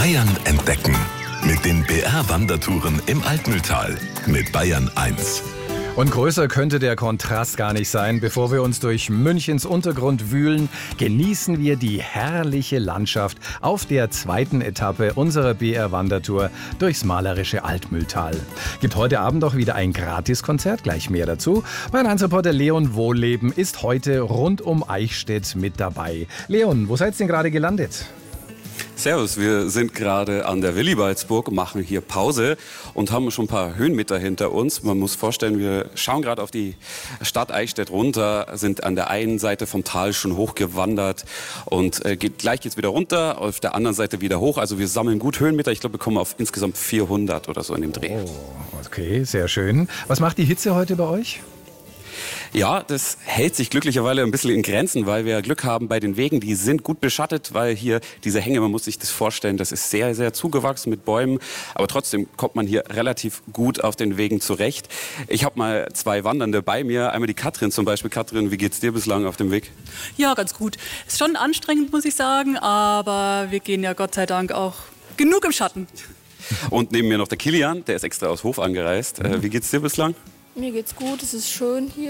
Bayern entdecken. Mit den BR-Wandertouren im Altmühltal mit Bayern 1. Und größer könnte der Kontrast gar nicht sein. Bevor wir uns durch Münchens Untergrund wühlen, genießen wir die herrliche Landschaft auf der zweiten Etappe unserer BR-Wandertour durchs malerische Altmühltal. Gibt heute Abend auch wieder ein Gratiskonzert, gleich mehr dazu. Mein 1-Reporter Leon Wohlleben ist heute rund um Eichstätt mit dabei. Leon, wo seid ihr denn gerade gelandet? Servus, wir sind gerade an der Willibaldsburg, machen hier Pause und haben schon ein paar Höhenmeter hinter uns. Man muss vorstellen, wir schauen gerade auf die Stadt Eichstätt runter, sind an der einen Seite vom Tal schon hochgewandert und gleich geht's wieder runter, auf der anderen Seite wieder hoch. Also wir sammeln gut Höhenmeter. Ich glaube, wir kommen auf insgesamt 400 oder so in dem Dreh. Oh, okay, sehr schön. Was macht die Hitze heute bei euch? Ja, das hält sich glücklicherweise ein bisschen in Grenzen, weil wir Glück haben bei den Wegen. Die sind gut beschattet, weil hier diese Hänge, man muss sich das vorstellen, das ist sehr, sehr zugewachsen mit Bäumen. Aber trotzdem kommt man hier relativ gut auf den Wegen zurecht. Ich habe mal 2 Wandernde bei mir. Einmal die Katrin zum Beispiel. Katrin, wie geht's dir bislang auf dem Weg? Ja, ganz gut. Ist schon anstrengend, muss ich sagen, aber wir gehen ja Gott sei Dank auch genug im Schatten. Und neben mir noch der Kilian, der ist extra aus Hof angereist. Wie geht's dir bislang? Mir geht's gut, es ist schön hier.